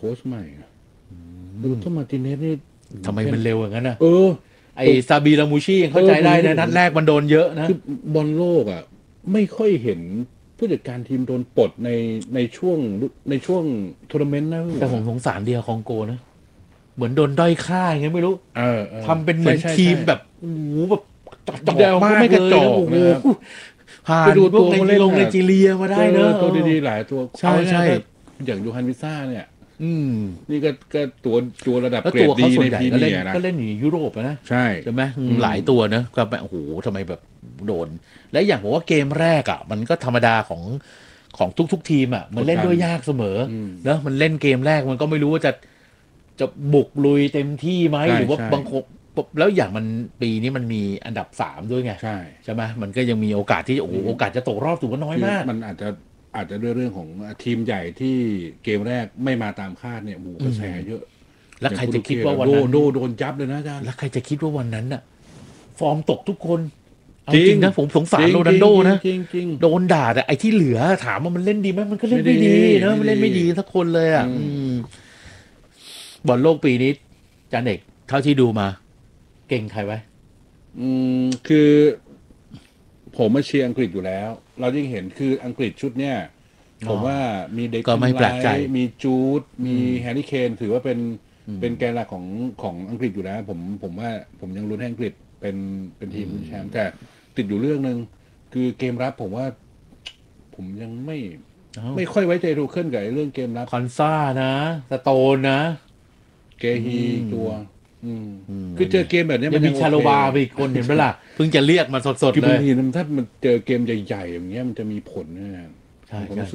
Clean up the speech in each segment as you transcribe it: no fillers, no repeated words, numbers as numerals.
ค้ชใหม่บรูโตมาร์ติเนสนี่ทำไมมันเร็วอย่างนั้นนะเออไอซาบีลามูชียังเข้าใจได้นะนัดแรกมันโดนเยอะนะคือบอลโลกอ่ะไม่ค่อยเห็นผู้จัดการทีมโดนปลดในช่วงทัวร์นาเมนต์นะแต่ผมสงสารเดียคองโกนะเหมือนโดนด้อยค่าอย่างเงี้ยไม่รู้ทำเป็นเหมือนทีมแบบโอ้โหแบบจอกมากไม่กระจอกนะผ่านพวกในลงไนจีเรียมาได้เนอะตัวดีๆหลายตัวใช่ใช่อย่างยูฮันวิซ่าเนี่ยนี่ก็ตัวระดับเกรดดีในพรีเมียร์นะก็เล่นอยู่ยุโรปนะใช่ไหมหลายตัวนะก็แบบโอ้โหทำไมแบบโดนและอย่างผมว่าเกมแรกอ่ะมันก็ธรรมดาของทุกทีมอ่ะมันเล่นด้วยยากเสมอเนอะมันเล่นเกมแรกมันก็ไม่รู้ว่าจะบุกลุยเต็มที่ไหมหรือว่าบางคนแล้วอย่างมันปีนี้มันมีอันดับ3ด้วยไงใช่ไหมมันก็ยังมีโอกาสที่โอกาสจะตกรอบถือว่าน้อยมากมันอาจจะด้วยเรื่องของทีมใหญ่ที่เกมแรกไม่มาตามคาดเนี่ยหมู่กระแสเยอะแล้วใครจะคิดว่าวันนั้นโดนจับเลยนะอาจารย์แล้วใครจะคิดว่าวันนั้นน่ะฟอร์มตกทุกคนจริงนะผมสงสารโรนัลโดนะโดนด่าแต่ไอ้ที่เหลือถามว่ามันเล่นดีไหมมันก็เล่นไม่ดีนะมันเล่นไม่ดีสักคนเลยอ่ะบอลโลกปีนี้จานเอกเท่าที่ดูมาเก่งใครไว้คือผมมาเชียร์อังกฤษอยู่แล้วเรายิ่งเห็นคืออังกฤษชุดเนี้ยผมว่ามีเด็กก็ไม่แปลกใจมีจูดมีแฮร์รี่เคนถือว่าเป็นแกนหลักของอังกฤษอยู่แล้วผมว่าผมยังลุ้นให้อังกฤษเป็นทีมแชมป์แต่ติดอยู่เรื่องนึงคือเกมรับผมว่าผมยังไม่ค่อยไว้ใจทูเคิลกับเรื่องเกมรับคอนซ่านะสโตนนะเกฮีตัวคือเจอเกมแบบนี้มันมีชาโลบาไปอีกคนเห็นไหมล่ะเพิ่งจะเรียกมาสดๆเลยคือบางทีถ้ามันเจอเกมใหญ่ๆอย่างเงี้ยมันจะมีผลนะใช่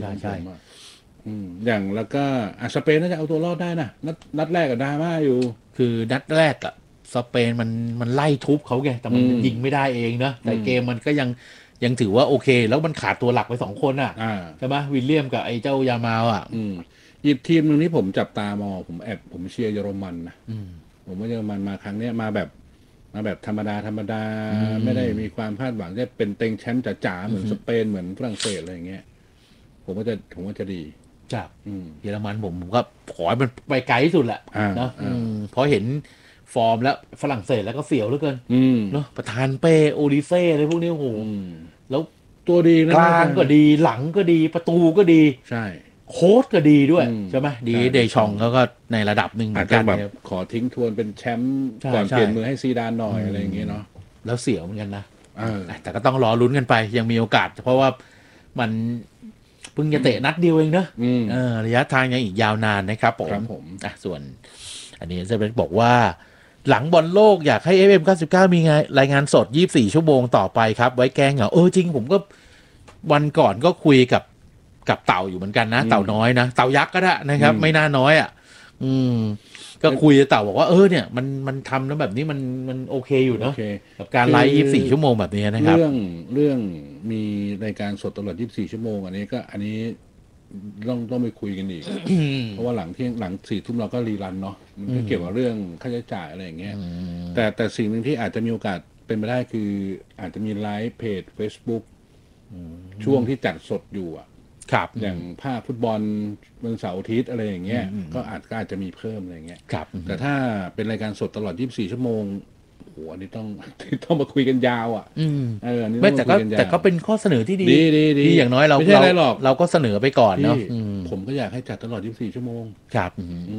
อย่างแล้วก็สเปนน่าจะเอาตัวรอดได้นะนัดแรกกับดราม่าอยู่คือนัดแรกอะสเปนมันไล่ทุบเขาไงแต่มันยิงไม่ได้เองนะแต่เกมมันก็ยังถือว่าโอเคแล้วมันขาดตัวหลักไป2 คนอ่ะใช่ไหมวิลเลียมกับไอ้เจ้ายามาลอ่ะหยิบทีมหนึ่งที่ผมจับตามองผมเชียร์เยอรมันนะผมว่าเยอรมันมาครั้งนี้มาแบบธรรมดาไม่ได้มีความคาดหวังจะเป็นเต็งแชมป์จ๋าๆเหมือนสเปนเหมือนฝรั่งเศสอะไรอย่างเงี้ยผมว่าจะดีจากเยอรมันผมก็ขอให้มันไปไกลที่สุดแหละนะเพราะเห็นฟอร์มแล้วฝรั่งเศสแล้วก็เสียวเหลือเกินเนาะประธานเป้โอลิเซ่อะไรพวกนี้โอ้โหแล้วตัวดีนะกลางก็ดีหลังก็ดีประตูก็ดีใช่โค้ชก็ดีด้วยใช่ไหมดีเดชองเขาก็ในระดับหนึ่งเหมือนกันแบบขอทิ้งทวนเป็นแชมป์ก่อนเปลี่ยนมือให้ซีดานหน่อยอะไรอย่างเงี้ยเนาะแล้วเสียวเหมือนกันนะแต่ก็ต้องรอลุ้นกันไปยังมีโอกาสเพราะว่ามันเพิ่งจะเตะนัดเดียวเองเนอะระยะทางยังอีกยาวนานนะครับผมส่วนอันนี้จะเป็นบอกว่าหลังบอลโลกอยากให้ FM99 มีรายงานสด24 ชั่วโมงต่อไปครับไว้แก้เหงาจริงผมก็วันก่อนก็คุยกับเต่าอยู่เหมือนกันนะเต่าน้อยนะเต่ายักษ์ก็ได้นะครับไม่น่าน้อยอ่ะก็คุยกับเต่าบอกว่าเนี่ยมันทำแล้วแบบนี้มันโอเคอยู่เนาะกับการไลฟ์24 ชั่วโมงแบบนี้นะครับเรื่องมีรายการสดตลอด24 ชั่วโมงอันนี้ต้องไปคุยกันอีกเพราะว่าหลัง4 ทุ่มเราก็รีรันเนาะมันก็เกี่ยวกับเรื่องค่าใช้จ่ายอะไรอย่างเงี้ยแต่สิ่งหนึ่งที่อาจจะมีโอกาสเป็นไปได้คืออาจจะมีไลฟ์เพจ Facebook ช่วงที่จัดสดอยู่อ่ะอย่างภาพฟุตบอลวันเสาร์อาทิตย์อะไรอย่างเงี้ยก็อาจจะมีเพิ่มอะไรอย่างเงี้ยแต่ถ้าเป็นรายการสดตลอด24 ชั่วโมงโหอันนี้ต้องมาคุยกันยาวอ่ะไม่แต่ก็เป็นข้อเสนอที่ดีที่อย่างน้อยเราก็เสนอไปก่อนเนาะผมก็อยากให้จัดตลอด24 ชั่วโมงครับ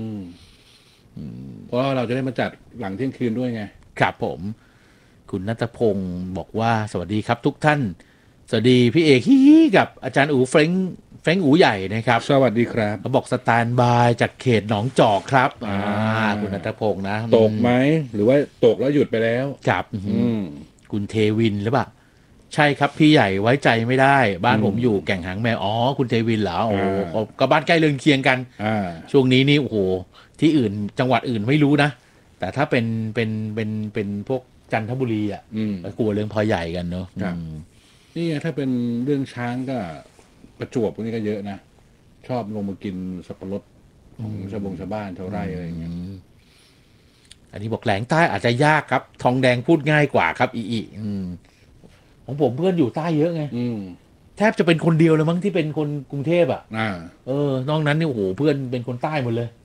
เพราะเราจะได้มาจัดหลังเที่ยงคืนด้วยไงครับผมคุณณัฐพงศ์บอกว่าสวัสดีครับทุกท่านสวัสดีพี่เอกกับอาจารย์อู๋เฟรงอู๋ใหญ่นะครับสวัสดีครับเขาบอกสแตนบายจากเขตหนองจอกครับคุณณัฐพงศ์นะตกไหมหรือว่าตกแล้วหยุดไปแล้วครับคุณเทวินหรือเปล่าใช่ครับพี่ใหญ่ไว้ใจไม่ได้บ้านผมอยู่แก่งหางแมวคุณเทวินเหรอก็บ้านใกล้เรือนเคียงกันช่วงนี้นี่โอ้โหที่อื่นจังหวัดอื่นไม่รู้นะแต่ถ้าเป็นพวกจันทบุรีอ่ะกลัวเรื่องพอใหญ่กันเนาะนี่ถ้าเป็นเรื่องช้างก็ประจวบพวกนี้ก็เยอะนะชอบลงมากินสับปะรดของชาวบ้านชาวไร่อะไรอย่างเงี้ยอันนี้บอกแหลงใต้อาจจะยากครับทองแดงพูดง่ายกว่าครับของผมเพื่อนอยู่ใต้เยอะไงแทบจะเป็นคนเดียวเลยมั้งที่เป็นคนกรุงเทพอ่ะนอกนั้นนี่โอ้โหเพื่อนเป็นคนใต้หมดเลย